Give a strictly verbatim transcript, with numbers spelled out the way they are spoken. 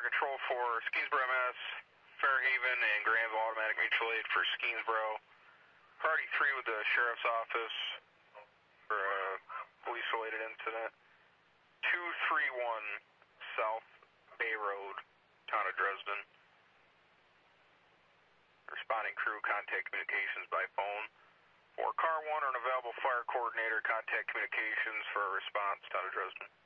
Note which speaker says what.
Speaker 1: Control for Skeensboro M S, Fairhaven, and Granville Automatic Mutual Aid for Skeensboro. Priority three with the Sheriff's Office for a police-related incident. two three one South Bay Road, Town of Dresden. Responding crew, contact communications by phone. For car one or an available fire coordinator, contact communications for a response, Town of Dresden.